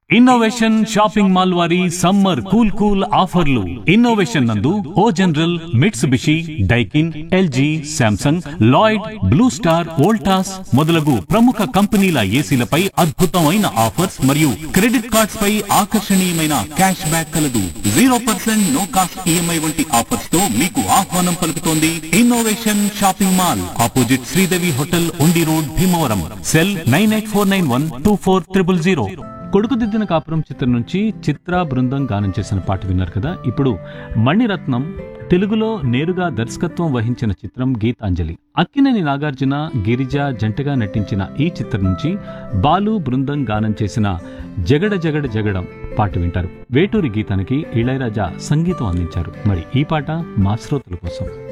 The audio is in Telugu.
ఇన్నోవేషన్ షాపింగ్ మాల్ వారి సమ్మర్ కూల్ కూల్ ఆఫర్లు. ఇన్నోవేషన్ నందు ఓ general, Mitsubishi, Daikin, LG, Samsung, Lloyd, blue star, Voltas మొదలగు ప్రముఖ కంపెనీల ఏసీలపై అద్భుతమైన ఆఫర్స్ మరియు క్రెడిట్ కార్డ్స్ పై ఆకర్షణీయమైన క్యాష్ బ్యాక్ కలదు. 0% నో కాస్ట్ ఈఎంఐ వంటి ఆఫర్స్ తో మీకు ఆహ్వానం పలుకుతోంది innovation shopping mall, opposite Sridevi hotel, ఉండి రోడ్, భీమవరం. సెల్ 9849124000. కొడుకుదిద్దిన కాపురం చిత్రం నుంచి చిత్ర బృందం గానం చేసిన పాట విన్నారు కదా. ఇప్పుడు మణిరత్నం తెలుగులో నేరుగా దర్శకత్వం వహించిన చిత్రం గీతాంజలి. అక్కినేని నాగార్జున, గిరిజ జంటగా నటించిన ఈ చిత్రం నుంచి బాలు బృందం గానం చేసిన జగడ జగడ జగడం పాట వింటారు. వేటూరి గీతానికి ఇళయరాజా సంగీతం అందించారు. మరి ఈ పాట మా శ్రోతల కోసం.